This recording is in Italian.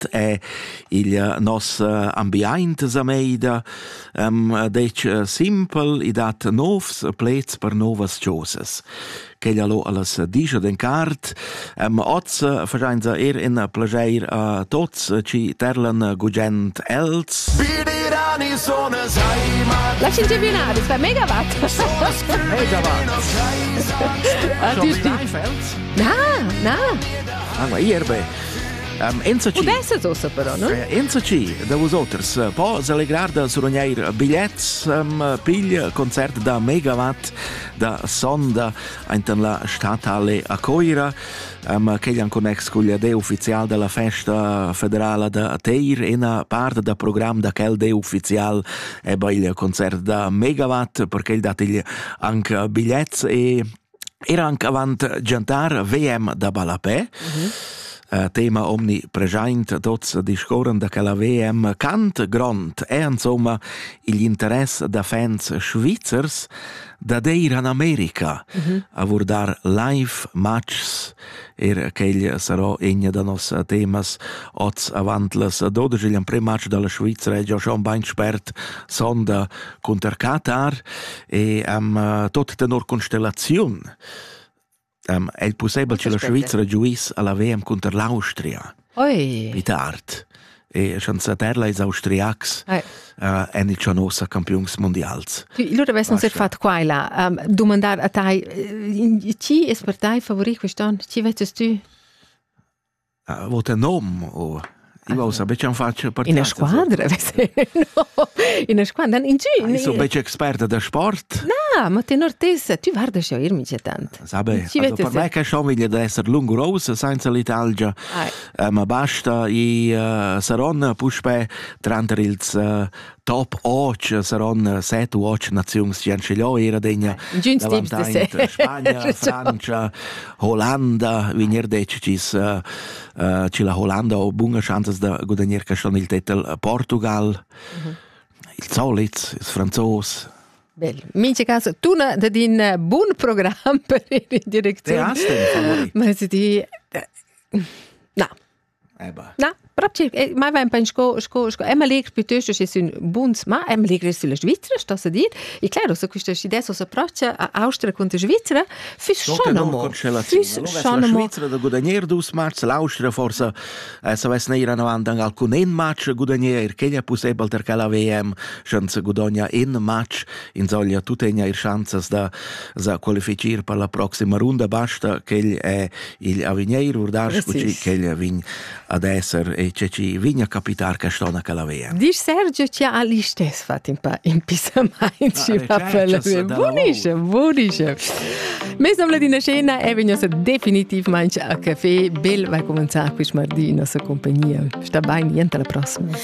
Megawatt è il nos ambiente sameida dec simple i dat novs plets per novas giosas. Che allo allas disce d'encart. Oz facenza in plageir a tots ci terlan gugent els. La cingevinare, sta Megawatt. Megawatt. Na. Allora, ierbe. Adesso so però, no? Enzaci, da vosotros, po s'allegrar su rognair bigliets, piglia concert da Megawatt, da Sonda, in la statale a Coira, che gli han connex con gli idee ufficiali della festa federale da Teir, e una parte del programma da quel idea ufficiale è il concert da Megawatt, perché il dati anche bigliets e era anche avanti giantar VM da Balapè. Tema omnipresent, tots discorren da che la VM cant grond e insomma gli interess da fans svizzers da deir in America a vurdar live matches che sarà egna da nos temas oz avant las 12 il primo match dalla Svizzera è già schon ben spert sonda contra Qatar e tot tenor constellazione. È possibile che la Svizzera gioisce alla VM contro l'Austria. Più tardi. E senza terla is austriacs e non c'è nostra campions mondials. Allora avessi non si fatto qua là. Domandare a te, chi è per te favorito quest'anno? Chi vedi tu? Vota nome o... Io so, becciam faccio partita. In una squadra? No, in una squadra. In giù. Sono beccio esperta da sport. No, ma te nortessa, tu guarda schon irmi c'è tanto. Sabe, per me che schon voglia di essere lungurosa senza l'Italia. Ma basta, saranno puspe tra ils top 8, saranno 7 o 8 nazioni che hanno era degna. Davanti Spagna, Francia, Olanda, venir decicis ci la Olanda ho buone chance da guadagnare che sono il titel Portugal, il Solitz, il Franzos. Bello. In questo caso, tu hai un buon programma per la direzione. Ma si dice... No. No, proprio, ma vai in sco, ma leg piuttosto che sono buoni, ma ma leg sulla Svizzera, sto a dire. E chiaro, se questa adesso si approccia a Austria contro Svizzera, fisciano. La Svizzera da guadagnare 2 match, l'Austria forse se avesse ne erano avanti anche alcun match guadagnare, che è possibile perché la VM senza guadagna in match, in zoglia tutte le chance da qualificare per la prossima ronda, basta che è il avvenire, urdarci che il avvin ad essere e che ci vigna capitare che sto che la VM. Dice Sergio ci ha lì stesso fatto in pisamai ci va per la VM. Buonissimo. Me sembra di una scena e veniamo definitivamente a caffè. Bel vai cominciare questa martedì in nostra compagnia. Sta bene, niente alla prossima.